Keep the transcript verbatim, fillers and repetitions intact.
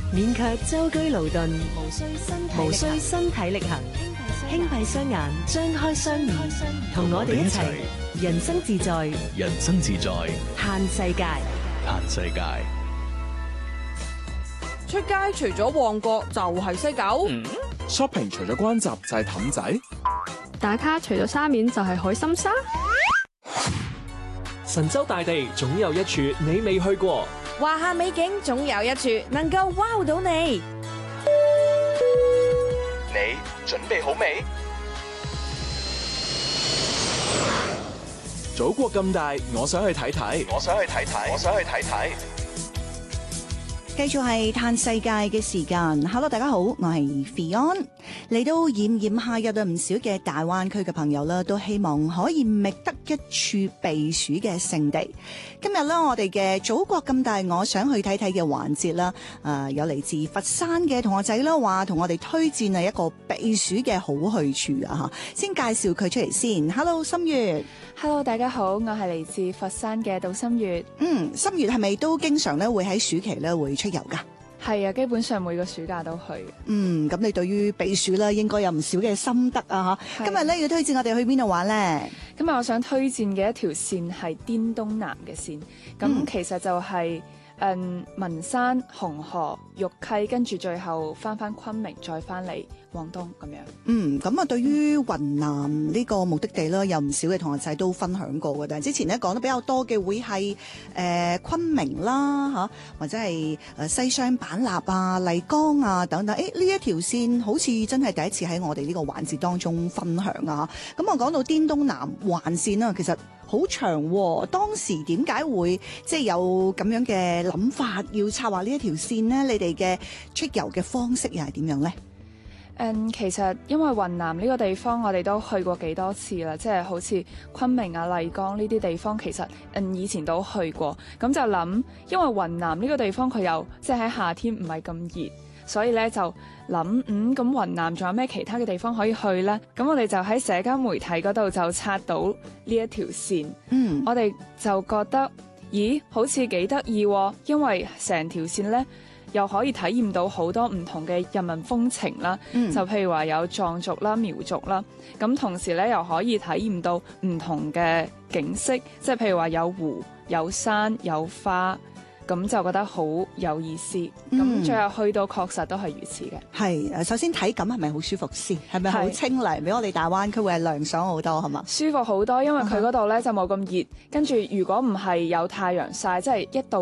免卻舟車勞頓， 無需身體無需身體力行，輕閉雙眼，張開雙耳，同我哋一齊人生自在， 人生自在， 嘆世界， 嘆世界。 出街除咗旺角就係西九、 嗯、 shopping 除咗關閘就係氹仔， 打卡除咗沙面就係海心沙。 神州大地總有一處你未去過， 華夏美景總有一處能夠 wow 到你。 你準備好未？祖國咁大，我想去睇睇，我想去睇睇，我想去睇睇。 繼續係嘆世界嘅時間。Hello， 大家好，我係 Fion。嚟到炎炎夏日，唔少嘅大灣區嘅朋友啦，都希望可以覓得一處避暑嘅勝地。今日咧，我哋嘅祖國咁大，我想去睇睇嘅環節啦。誒、呃，有嚟自佛山嘅同學仔啦，話同我哋推薦係一個避暑嘅好去處啊！吓，先介紹佢出嚟先。Hello， 心月。 Hello， 大家好，我係嚟自佛山嘅杜心月。 嗯，心月係咪都經常咧會喺暑期咧會出遊噶？ 係啊，基本上每個暑假都去。 嗯，咁你對於避暑咧，應該有唔少嘅心得啊！吓，今日咧要推薦我哋去邊度玩咧？ 今日我想推薦嘅一條線係滇東南嘅線，咁、嗯、其實就係、是。誒，文山、紅河、玉溪，跟住最後翻翻昆明，再翻嚟廣東咁樣。嗯， 咁啊，對於雲南呢個目的地咧，有唔少嘅同學仔都分享過嘅。但係之前咧講得比較多嘅會係誒、呃、昆明啦嚇，或者係誒西雙版納啊、麗江啊等等。誒呢一條線好似真係第一次喺我哋呢個環節當中分享啊！咁我講到滇東南環線啦，其實好長喎，當時點解會即係有咁樣嘅諗法，要策劃呢一條線呢？你哋嘅出遊嘅方式又係點樣呢？ 嗯，其實因為雲南呢個地方我哋都去過幾多次啦，即係好似昆明啊、麗江呢啲地方，其實嗯以前都去過，咁就諗，因為雲南呢個地方佢又即係喺夏天唔係咁熱。所以咧就諗，嗯，咁雲南仲有咩其他嘅地方可以去呢？咁我哋就喺社交媒體嗰度就刷到呢一條線，嗯，我哋就覺得，咦，好似幾得意喎，因為成條線呢又可以體驗到好多唔同嘅人民風情啦，嗯、就譬如話有藏族啦、苗族啦，咁同時咧又可以體驗到唔同嘅景色，即係譬如話有湖、有山、有花。咁就覺得好有意思，咁、嗯、最後去到確實都係如此嘅。 係，首先體感係咪好舒服先？係咪好清涼？比我哋大灣區會係涼爽好多，係嘛？ 舒服好多，因為佢嗰度咧就冇咁熱，跟住如果唔係有太陽曬，即係一到